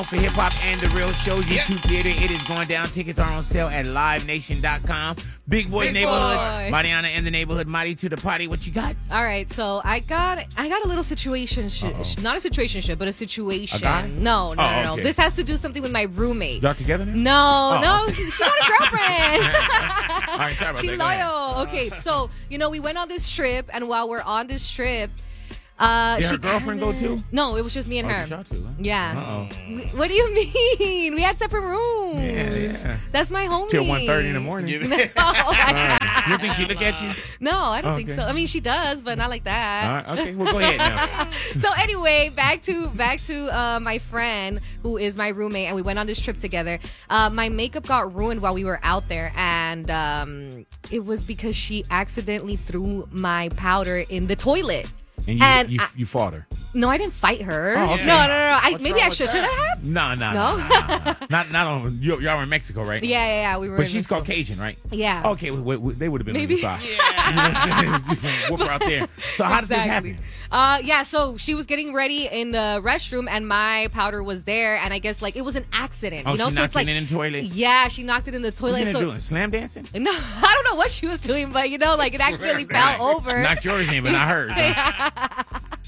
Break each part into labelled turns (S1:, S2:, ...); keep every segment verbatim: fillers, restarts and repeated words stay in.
S1: For Hip Hop and The Real Show, YouTube Theater. It is going down. Tickets are on sale at live nation dot com. Big Boy
S2: Big
S1: Neighborhood.
S2: Boy.
S1: Mariana and the Neighborhood. Mighty to the party. What you got?
S2: All right, so I got I got a little situation, sh- not a situation ship, but a situation.
S1: A guy?
S2: No, no,
S1: Oh,
S2: no, no.
S1: okay.
S2: This has to do something with my roommate.
S1: Y'all together now?
S2: No,
S1: Oh,
S2: no,
S1: okay.
S2: she got a girlfriend.
S1: All right, sorry about
S2: She
S1: that. Go ahead.
S2: loyal. Okay, so you know we went on this trip, and while we're on this trip, uh,
S1: Did
S2: she
S1: her girlfriend go
S2: kinda-
S1: too?
S2: No, it was just me and
S1: Oh,
S2: her.
S1: just y'all two, huh?
S2: Yeah.
S1: Uh-oh.
S2: We- What do you mean? We had separate rooms.
S1: Yeah, yeah.
S2: That's my homie.
S1: Till one thirty in the morning.
S2: No, I-
S1: You don't think she look at you?
S2: no, I don't
S1: Okay.
S2: think so. I mean, she does, but not like that.
S1: All right, okay. Well, go ahead now.
S2: So anyway, back to back to uh, my friend who is my roommate, and we went on this trip together. Uh, my makeup got ruined while we were out there, and um, it was because she accidentally threw my powder in the toilet.
S1: And you,
S2: And
S1: you,
S2: I-
S1: you fought her.
S2: No, I didn't fight her.
S1: Oh, okay.
S2: No, no, no, no. I,
S3: What's
S2: maybe
S3: wrong
S2: I
S3: with
S2: should. Should
S3: that?
S2: I have?
S1: No, no,
S2: No?
S1: no. no, no. Not, not on. You, y'all were in Mexico, right?
S2: Yeah, yeah, yeah. We were.
S1: But
S2: in
S1: she's
S2: Mexico.
S1: Caucasian, right?
S2: Yeah.
S1: Okay, we, we, they would have been
S2: Maybe.
S1: on your side. Yeah. You know what I'm saying? Whoop her out there. So how did this
S2: Exactly.
S1: happen?
S2: Uh, yeah, so she was getting ready in the restroom, and my powder was there, and I guess like it was an accident.
S1: Oh,
S2: you know,
S1: she
S2: so
S1: knocked
S2: it's like,
S1: it in the toilet?
S2: Yeah, she knocked it in the
S1: What
S2: toilet.
S1: you been
S2: So
S1: doing? Slam dancing?
S2: no, I don't know what she was doing, but you know, like it accidentally fell over.
S1: Knocked yours in, but not hers. Huh?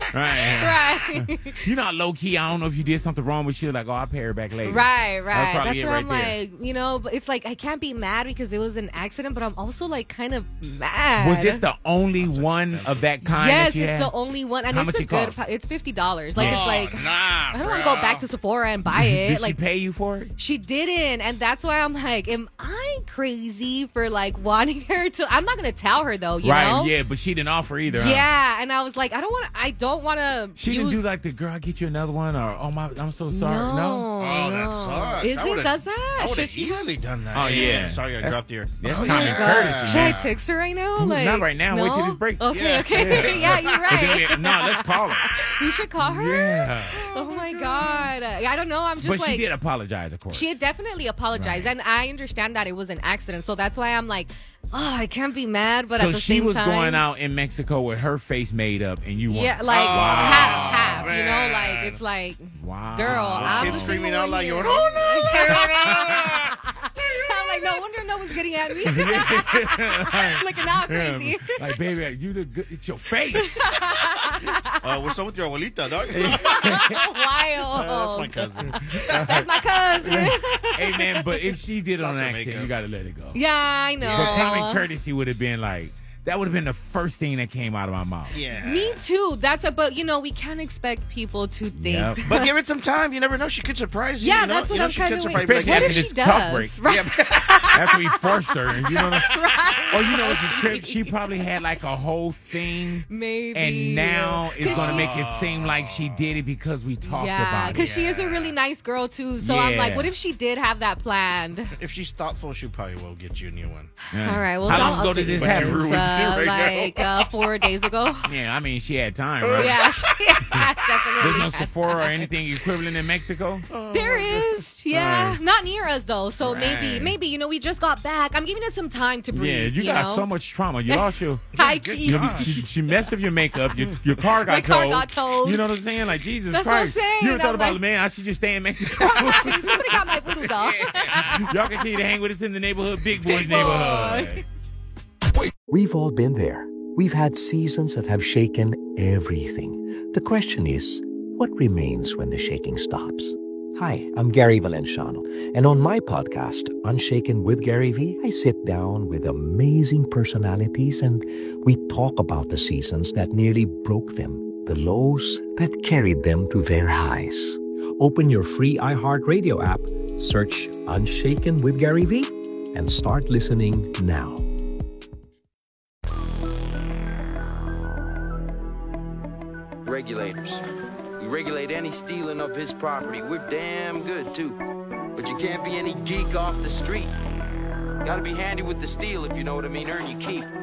S1: Right.
S2: Right.
S1: You know, low key, I don't know if you did something wrong, but she was like, oh, I'll pay her back later.
S2: Right, right.
S1: probably
S2: That's
S1: it
S2: where
S1: right
S2: I'm
S1: there.
S2: like, you know, but it's like I can't be mad because it was an accident, but I'm also like kind of mad.
S1: Was it the only one of that kind
S2: Yes,
S1: that you
S2: it's
S1: had?
S2: the only one, and
S1: How
S2: it's
S1: much
S2: a
S1: it
S2: good.
S1: cost?
S2: po- It's fifty dollars. Like
S1: Yeah.
S2: it's like
S3: Nah,
S2: I don't want to go back to Sephora and buy it.
S1: Did
S2: like
S1: she pay you for it?
S2: She didn't, and that's why I'm like, am I crazy for like wanting her to? I'm not gonna tell her though, you
S1: right,
S2: know?
S1: yeah, but she didn't offer either. huh?
S2: Yeah, and I was like, I don't want to. I don't want to.
S1: She didn't do like the girl, I'll get you another one, or oh my, I'm so sorry. No.
S2: No,
S3: Oh, that
S2: no.
S3: sucks.
S2: Is
S3: I
S2: it?
S3: would've-
S2: Does that?
S3: I would
S2: Should
S3: have
S2: she?
S3: easily done that.
S1: Oh, yeah.
S3: Sorry, I
S1: That's-
S3: dropped your.
S1: that's
S3: oh,
S1: common
S3: yeah.
S1: courtesy,
S2: Should I
S1: man.
S2: text her right now?
S1: Ooh,
S2: Like
S1: not right now.
S2: No?
S1: Wait till this break.
S2: Okay,
S3: Yeah.
S2: okay. Yeah, you're
S1: And then
S2: right.
S1: we- now let's call her.
S2: We should call her.
S1: Yeah.
S2: Oh my god. I don't know. I'm just
S1: But
S2: like.
S1: she did apologize, of course.
S2: She had definitely apologized,
S1: Right.
S2: and I understand that it was an accident. So that's why I'm like, oh, I can't be mad, but
S1: so
S2: at the
S1: she
S2: same
S1: was
S2: time,
S1: going out in Mexico with her face made up, and you weren't.
S2: yeah, like
S3: Oh,
S2: half, half. You know,
S3: man.
S2: like it's like,
S1: Wow.
S2: girl, I'm
S3: Kids
S2: the
S3: screaming
S2: single
S3: out
S2: one
S3: like
S2: here.
S3: you're. Oh
S2: I'm like, no wonder no one's getting at me. Looking out crazy.
S1: Yeah, like, baby, you look good. It's your face.
S3: no! Uh, what's up with your abuelita, dog?
S2: Wild.
S3: Uh, that's my cousin.
S2: That's my cousin.
S1: Hey, man, but if she did it on
S3: Lots of
S1: accident,
S3: makeup.
S1: you got to let it go.
S2: Yeah, I know.
S1: But common courtesy would have been like, that would have been the first thing that came out of my mouth.
S3: Yeah.
S2: Me too. That's a, but you know, we can't expect people to think.
S1: Yep.
S3: But give it some time. You never know. She could surprise you.
S2: Yeah,
S3: you know?
S2: that's what
S3: you know,
S2: I'm
S3: she
S2: kinda
S3: could
S2: waiting-
S3: surprise you.
S1: Especially
S2: What
S1: after
S2: if she
S1: this talk
S2: does?
S1: break.
S2: Right.
S1: After we forced her, you know.
S2: Right.
S1: Or you know, it's a trip. She probably had like a whole thing,
S2: Maybe.
S1: and now it's
S2: 'Cause
S1: gonna
S2: she-
S1: make it seem like she did it because we talked
S2: Yeah,
S1: about it.
S2: because she is a really nice girl too. So I'm like,
S1: Yeah.
S2: what if she did have that planned?
S3: If she's thoughtful, she probably will get you a new one.
S1: Yeah.
S2: All right. Well,
S1: how
S2: I'll
S1: long ago
S2: update
S1: did this
S2: you.
S1: happen?
S3: But you
S2: It's,
S3: ruined it
S2: uh,
S3: right now.
S2: like uh, four days ago.
S1: Yeah, I mean, she had time, right?
S2: Yeah, she definitely.
S1: There's no
S2: had
S1: Sephora or
S2: time.
S1: anything equivalent in Mexico.
S2: There is, yeah,
S1: Right.
S2: not near us though. So maybe,
S1: Right.
S2: maybe you know, we just got back. I'm giving it some time to breathe.
S1: Yeah, you, got
S2: know?
S1: so much trauma. You lost your.
S2: High
S3: good
S2: key.
S1: You,
S3: God.
S1: she, she messed up your makeup. Your, your car got
S2: My car
S1: towed.
S2: got towed.
S1: You know what I'm saying? Like Jesus
S2: That's what I'm
S1: Christ.
S2: saying.
S1: You ever thought
S2: I'm
S1: about,
S2: like-
S1: man? I should just stay in Mexico.
S2: Somebody got my voodoo doll.
S1: Y'all continue to hang with us in the neighborhood, Big Boy's
S2: Big Boy.
S1: neighborhood.
S4: We've all been there. We've had seasons that have shaken everything. The question is, what remains when the shaking stops? Hi, I'm Gary Valenciano, and on my podcast, Unshaken with Gary V, I sit down with amazing personalities and we talk about the seasons that nearly broke them, the lows that carried them to their highs. Open your free iHeartRadio app, search Unshaken with Gary V, and start listening now.
S5: Regulators. We regulate any stealing of his property. We're damn good, too. But you can't be any geek off the street. Gotta be handy with the steel, if you know what I mean. Earn your keep.